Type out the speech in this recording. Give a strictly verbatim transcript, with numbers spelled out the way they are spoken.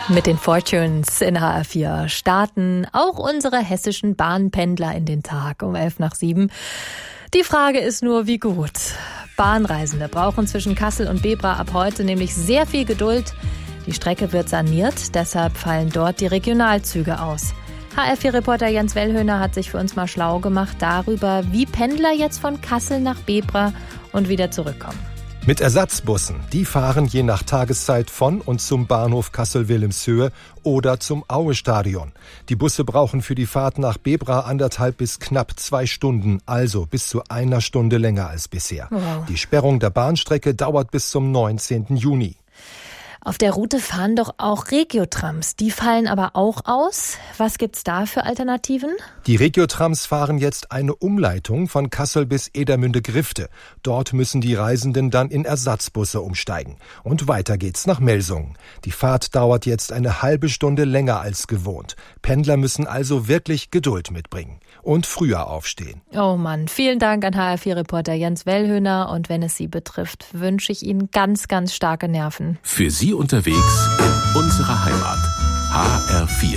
Mit den Fortunes in H R vier starten auch unsere hessischen Bahnpendler in den Tag um elf nach sieben. Die Frage ist nur, wie gut. Bahnreisende brauchen zwischen Kassel und Bebra ab heute nämlich sehr viel Geduld. Die Strecke wird saniert, deshalb fallen dort die Regionalzüge aus. H R vier Reporter Jens Wellhöhner hat sich für uns mal schlau gemacht darüber, wie Pendler jetzt von Kassel nach Bebra und wieder zurückkommen. Mit Ersatzbussen. Die fahren je nach Tageszeit von und zum Bahnhof Kassel-Wilhelmshöhe oder zum Aue-Stadion. Die Busse brauchen für die Fahrt nach Bebra anderthalb bis knapp zwei Stunden, also bis zu einer Stunde länger als bisher. Wow. Die Sperrung der Bahnstrecke dauert bis zum neunzehnten Juni. Auf der Route fahren doch auch Regiotrams. Die fallen aber auch aus. Was gibt's da für Alternativen? Die Regiotrams fahren jetzt eine Umleitung von Kassel bis Edermünde-Grifte. Dort müssen die Reisenden dann in Ersatzbusse umsteigen. Und weiter geht's nach Melsungen. Die Fahrt dauert jetzt eine halbe Stunde länger als gewohnt. Pendler müssen also wirklich Geduld mitbringen und früher aufstehen. Oh Mann, vielen Dank an H R vier Reporter Jens Wellhöhner. Und wenn es Sie betrifft, wünsche ich Ihnen ganz, ganz starke Nerven. Für Sie unterwegs in unserer Heimat. H R vier.